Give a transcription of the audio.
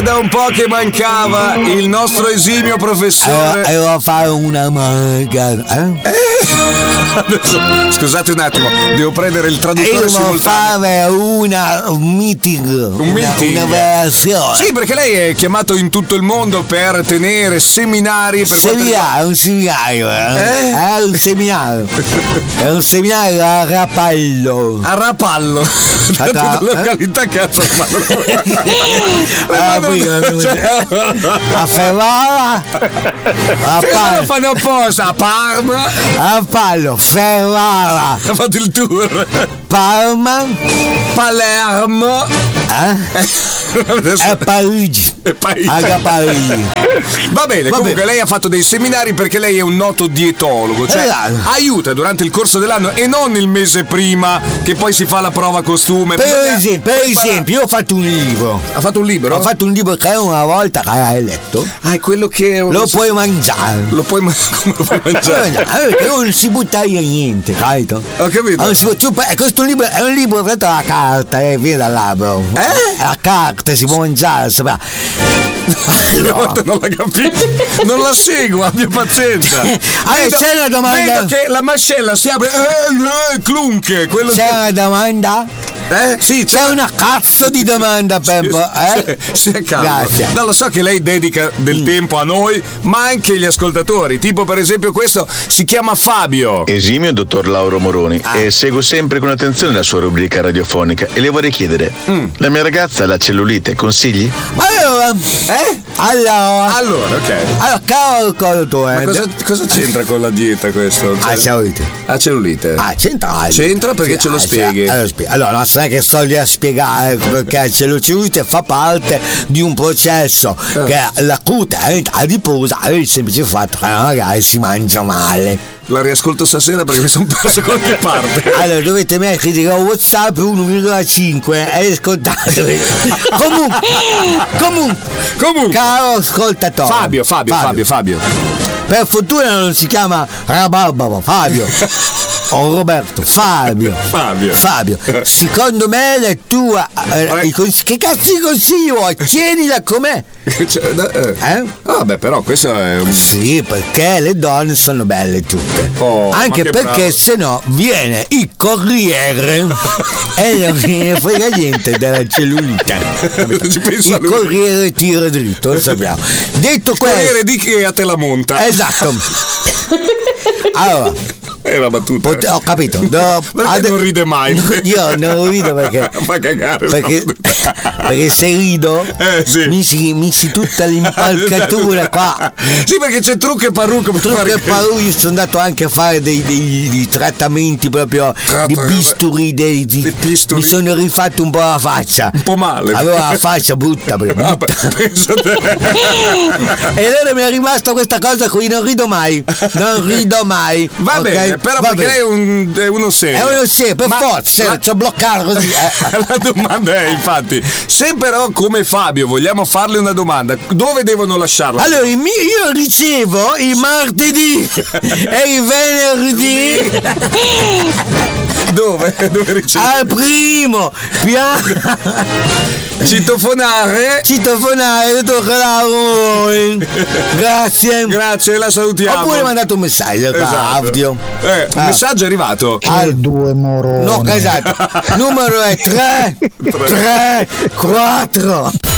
da un po' che mancava il nostro esimio professore. Devo fare una manca. Adesso, scusate un attimo, devo prendere il traduttore Devo simultaneo. fare un meeting. Una versione. Sì, perché lei è chiamato in tutto il mondo per tenere seminari per un seminario. È un seminario. È un seminario a Rapallo. A Rapallo. Località cazzo. A Ferrara. Lo fanno apposta a Parma. A Pallo, Ferrara. Ha fatto il tour. Parma. Palermo. E Parigi. A Parigi. Va bene, comunque lei ha fatto dei seminari perché lei è un noto dietologo, cioè aiuta durante il corso dell'anno e non il mese prima che poi si fa la prova costume. Per esempio, io ho fatto un libro. Ha fatto un libro? Ho fatto un libro che una volta che hai letto. È quello che lo puoi mangiare. Come lo puoi mangiare? Perché non si butta via niente, capito? Ho capito. Questo libro è un libro fatto alla carta, viene dal labbro. La carta si può mangiare, sapeva. Non la capisco, non la seguo, abbia pazienza. C'è una domanda. Vedo che la mascella si apre. Clunche, quello. C'è una domanda? Sì, c'è una cazzo di domanda, Pempo. Sì, Grazie. No, lo so che lei dedica del tempo a noi, ma anche agli ascoltatori. Tipo, per esempio, questo si chiama Fabio. Esimio dottor Lauro Moroni e seguo sempre con attenzione la sua rubrica radiofonica e le vorrei chiedere: la mia ragazza ha la cellulite, consigli? Allora, ok. Allora, caro ma cosa c'entra con la dieta questo? Cellulite. Cellulite. C'entra perché ce lo spieghi. Allora, non è che sto lì a spiegare perché la cellulite fa parte di un processo che è l'acute adiposa è il semplice fatto che magari si mangia male. La riascolto stasera perché mi sono perso qualche parte. Allora dovete mettere WhatsApp 1,5 e ascoltate. Comunque, caro ascoltatore. Fabio. Per fortuna non si chiama Rabarbaro, Fabio. O Roberto, Fabio. Secondo me la tua che cazzo di consiglio vuoi? Tienila com'è. Vabbè, però questo è un... Sì, perché le donne sono belle tutte. Anche perché se no viene il corriere e non ne frega niente della cellulite. Il corriere tira dritto, lo sappiamo. Detto questo, il corriere di che a te la monta. Esatto. Allora, è una battuta. Ho capito. Perché non ride mai? Io non rido perché. Fa cagare. Perché se rido mi si tutta l'impalcatura qua. Sì, perché c'è trucco e parrucco. Io sono andato anche a fare dei trattamenti proprio di bisturi. Mi sono rifatto un po' la faccia. Un po' male. Avevo la faccia brutta. E allora mi è rimasta questa cosa qui, non rido mai. Va bene, però perché lei è uno serio. È uno serio, per forza, c'ho bloccato così. La domanda è, infatti, se però come Fabio vogliamo farle una domanda, dove devono lasciarla? Allora, io ricevo il martedì e il venerdì. Dove ricevi? Al primo piano. Citofonare, tocca a voi. Grazie, la salutiamo. Oppure mandate un messaggio, audio. Un messaggio è arrivato. Al 2 Moroni. No, esatto. Numero è 3 4